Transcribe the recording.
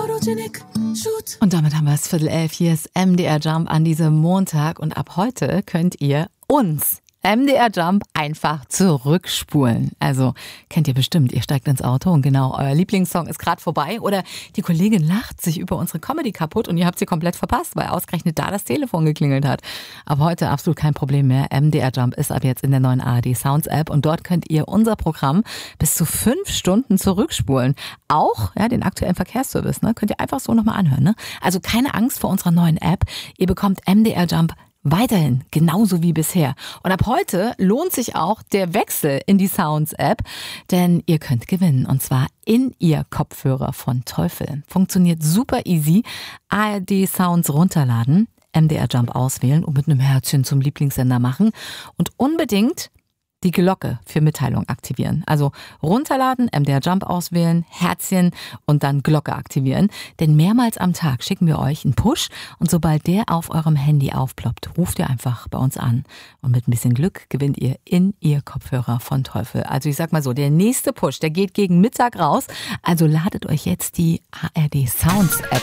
Und damit haben wir es 10:11. Hier ist MDR Jump an diesem Montag. Und ab heute könnt ihr uns MDR Jump einfach zurückspulen. Also kennt ihr bestimmt, ihr steigt ins Auto und genau, euer Lieblingssong ist gerade vorbei oder die Kollegin lacht sich über unsere Comedy kaputt und ihr habt sie komplett verpasst, weil ausgerechnet da das Telefon geklingelt hat. Aber heute absolut kein Problem mehr. MDR Jump ist ab jetzt in der neuen ARD Sounds App und dort könnt ihr unser Programm bis zu 5 Stunden zurückspulen. Auch den aktuellen Verkehrsservice, könnt ihr einfach so nochmal anhören. Also keine Angst vor unserer neuen App. Ihr bekommt MDR Jump weiterhin genauso wie bisher. Und ab heute lohnt sich auch der Wechsel in die Sounds-App, denn ihr könnt gewinnen und zwar in ihr Kopfhörer von Teufel. Funktioniert super easy. ARD Sounds runterladen, MDR Jump auswählen und mit einem Herzchen zum Lieblingssender machen und unbedingt die Glocke für Mitteilung aktivieren. Also runterladen, MDR Jump auswählen, Herzchen und dann Glocke aktivieren. Denn mehrmals am Tag schicken wir euch einen Push und sobald der auf eurem Handy aufploppt, ruft ihr einfach bei uns an. Und mit ein bisschen Glück gewinnt ihr in ihr Kopfhörer von Teufel. Also ich sag mal so, der nächste Push, der geht gegen Mittag raus. Also ladet euch jetzt die ARD Sounds App